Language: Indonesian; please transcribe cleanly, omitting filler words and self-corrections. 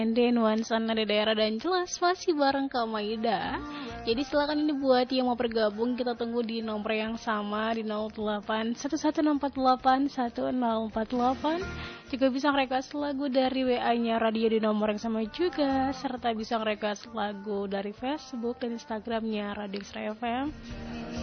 Nuansa nada daerah dan jelas masih bareng Kak Maida. Jadi silakan ini buat yang mau bergabung, kita tunggu di nomor yang sama di 0811681048. Juga bisa nge-request lagu dari WA-nya radio di nomor yang sama juga, serta bisa nge-request lagu dari Facebook dan Instagramnya Radio X-Ray FM.